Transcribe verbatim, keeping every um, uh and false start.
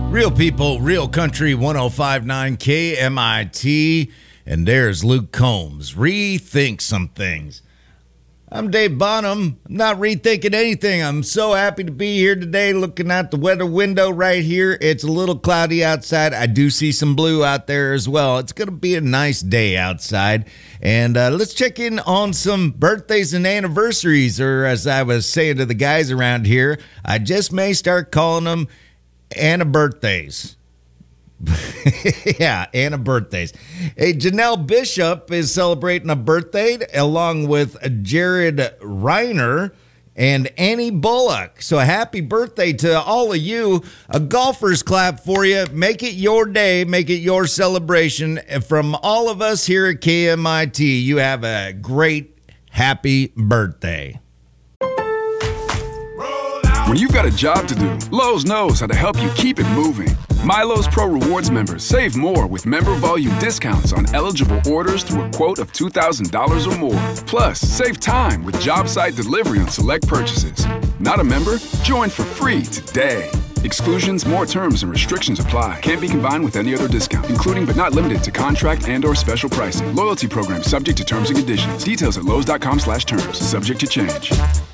Real people, real country, one oh five point nine K M I T, and there's Luke Combs. Rethink some things. I'm Dave Bonham. I'm not rethinking anything. I'm so happy to be here today looking out the weather window right here. It's a little cloudy outside. I do see some blue out there as well. It's going to be a nice day outside. And uh, let's check in on some birthdays and anniversaries, or as I was saying to the guys around here, I just may start calling them Anna birthdays. Yeah, Anna birthdays. Hey, Janelle Bishop is celebrating a birthday along with Jared Reiner and Annie Bullock. So happy birthday to all of you. A golfer's clap for you. Make it your day. Make it your celebration. From all of us here at K M I T, you have a great, happy birthday. When you've got a job to do, Lowe's knows how to help you keep it moving. My Lowe's Pro Rewards members save more with member volume discounts on eligible orders through a quote of two thousand dollars or more. Plus, save time with job site delivery on select purchases. Not a member? Join for free today. Exclusions, more terms, and restrictions apply. Can't be combined with any other discount, including but not limited to contract and or special pricing. Loyalty program subject to terms and conditions. Details at lowes dot com slash terms. Subject to change.